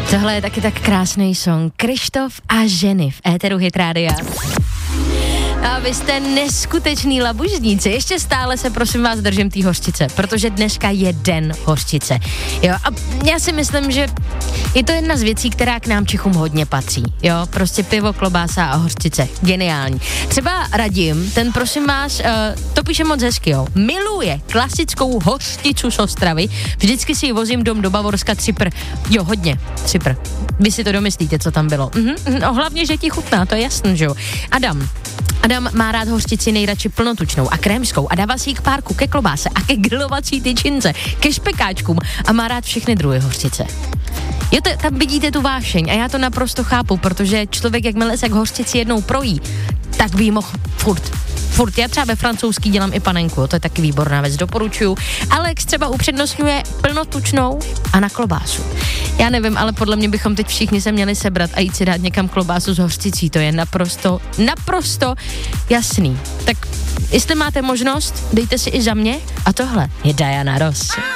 Tohle je taky tak krásný song. Krištof a ženy v éteru Hit Rádia. A vy jste neskutečný labužníci. Ještě stále se prosím vás držím té hořčice, protože dneska je den hořčice. Jo, a já si myslím, že je to jedna z věcí, která k nám Čechům hodně patří. Jo, prostě pivo, klobása a hořčice. Geniální. Třeba Radim, ten prosím vás, to píše moc hezky, jo. Miluje klasickou hořčicu z Ostravy. Vždycky si ji vozím do Bavorska Třipr. Jo, hodně. Třipr. Vy si to domyslíte, co tam bylo. No, hlavně, že ti chutná, to je jasný, že jo. Adam má rád hořčici nejradši plnotučnou a krémskou a dává si ji k párku, ke klobáse a ke grilovací tyčince, ke špekáčkům a má rád všechny druhy hořčice. Jo, tam vidíte tu vášeň a já to naprosto chápu, protože člověk, jakmile se k hořčici jednou projí, tak by jí mohl furt. Já třeba ve francouzský dělám i panenku, to je taky výborná věc, doporučuju. Alex třeba upřednostňuje plnotučnou a na klobásu. Já nevím, ale podle mě bychom teď všichni se měli sebrat a jít si dát někam klobásu s hořčicí, to je naprosto jasný. Tak jestli máte možnost, dejte si i za mě a tohle je Diana Ross.